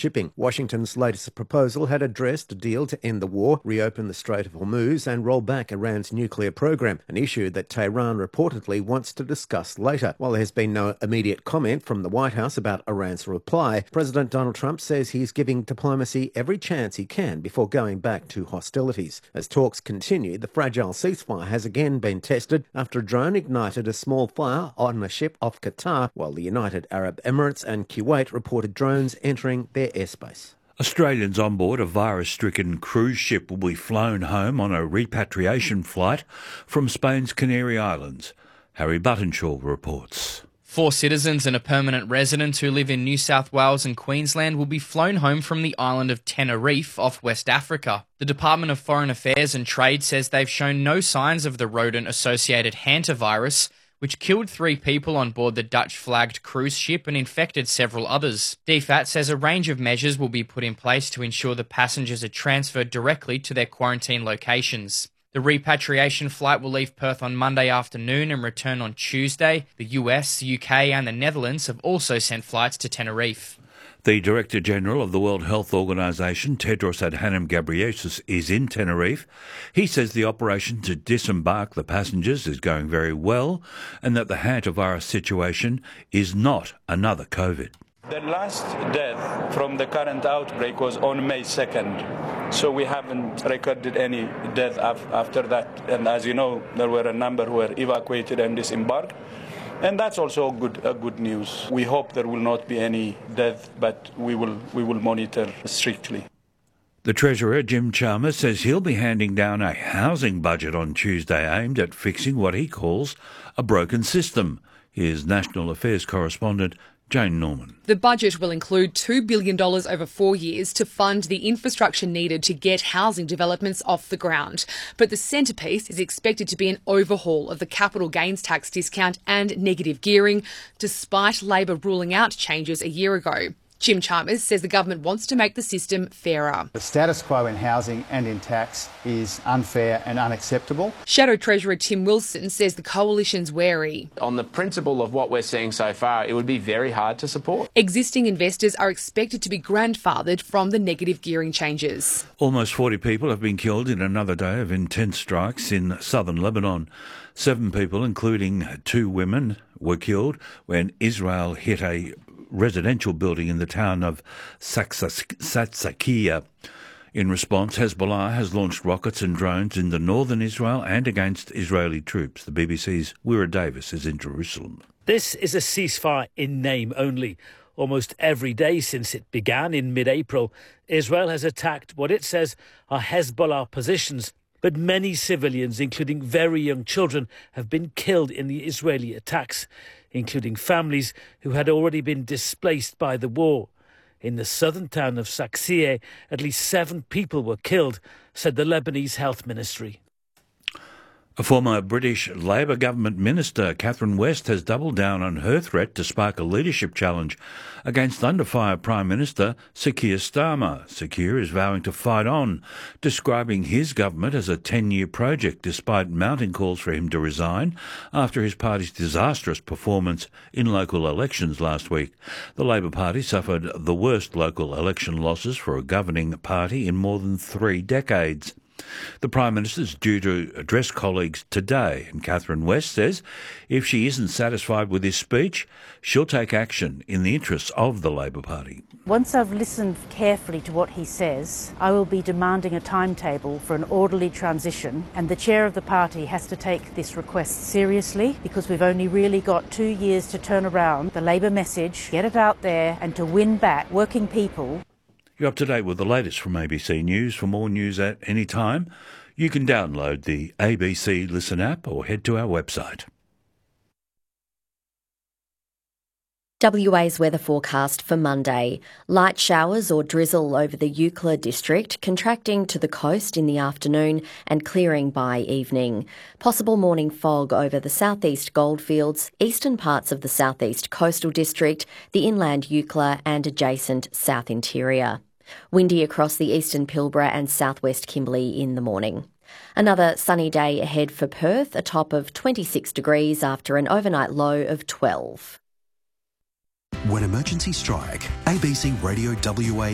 shipping. Washington's latest proposal had addressed a deal to end the war, reopen the Strait of Hormuz and roll back Iran's nuclear program, an issue that Tehran reportedly wants to discuss later. While there has been no immediate comment from the White House about Iran's reply, President Donald Trump says he's giving diplomacy every chance he can before going back to hostilities. As talks continue, the fragile ceasefire has again been tested after a drone ignited a small fire on a ship off Qatar, while the United Arab Emirates and Kuwait reported drones entering their airspace. Australians on board a virus-stricken cruise ship will be flown home on a repatriation flight from Spain's Canary Islands. Harry Buttonshaw reports. 4 citizens and a permanent resident who live in New South Wales and Queensland will be flown home from the island of Tenerife off West Africa. The Department of Foreign Affairs and Trade says they've shown no signs of the rodent-associated hantavirus, which killed 3 people on board the Dutch-flagged cruise ship and infected several others. DFAT says a range of measures will be put in place to ensure the passengers are transferred directly to their quarantine locations. The repatriation flight will leave Perth on Monday afternoon and return on Tuesday. The US, UK and the Netherlands have also sent flights to Tenerife. The Director-General of the World Health Organization, Tedros Adhanom Ghebreyesus, is in Tenerife. He says the operation to disembark the passengers is going very well and that the hantavirus situation is not another COVID. The last death from the current outbreak was on May 2nd, so we haven't recorded any death after that. And as you know, there were a number who were evacuated and disembarked. And that's also good news. We hope there will not be any death, but we will monitor strictly. The Treasurer, Jim Chalmers, says he'll be handing down a housing budget on Tuesday aimed at fixing what he calls a broken system. Here's National Affairs correspondent Jane Norman. The budget will include $2 billion over 4 years to fund the infrastructure needed to get housing developments off the ground. But the centrepiece is expected to be an overhaul of the capital gains tax discount and negative gearing, despite Labor ruling out changes a year ago. Jim Chalmers says the government wants to make the system fairer. The status quo in housing and in tax is unfair and unacceptable. Shadow Treasurer Tim Wilson says the coalition's wary. On the principle of what we're seeing so far, it would be very hard to support. Existing investors are expected to be grandfathered from the negative gearing changes. Almost 40 people have been killed in another day of intense strikes in southern Lebanon. 7 people, including 2 women, were killed when Israel hit a residential building in the town of Satsakiya. In response, Hezbollah has launched rockets and drones into northern Israel and against Israeli troops. The BBC's Wira Davis is in Jerusalem. This is a ceasefire in name only. Almost every day since it began in mid-April, Israel has attacked what it says are Hezbollah positions. But many civilians, including very young children, have been killed in the Israeli attacks, including families who had already been displaced by the war. In the southern town of Saksiyeh, at least 7 people were killed, said the Lebanese Health Ministry. A former British Labor government minister, Catherine West, has doubled down on her threat to spark a leadership challenge against under-fire Prime Minister Sir Keir Starmer. Sir Keir is vowing to fight on, describing his government as a 10-year project despite mounting calls for him to resign after his party's disastrous performance in local elections last week. The Labor Party suffered the worst local election losses for a governing party in more than 3 decades. The Prime Minister is due to address colleagues today, and Catherine West says if she isn't satisfied with his speech, she'll take action in the interests of the Labor Party. Once I've listened carefully to what he says, I will be demanding a timetable for an orderly transition, and the chair of the party has to take this request seriously because we've only really got 2 years to turn around the Labor message, get it out there and to win back working people. You're up to date with the latest from ABC News. For more news at any time, you can download the ABC Listen app or head to our website. WA's weather forecast for Monday. Light showers or drizzle over the Eucla district, contracting to the coast in the afternoon and clearing by evening. Possible morning fog over the southeast goldfields, eastern parts of the southeast coastal district, the inland Eucla and adjacent south interior. Windy across the eastern Pilbara and southwest Kimberley in the morning. Another sunny day ahead for Perth, a top of 26 degrees after an overnight low of 12. When emergencies strike, ABC Radio WA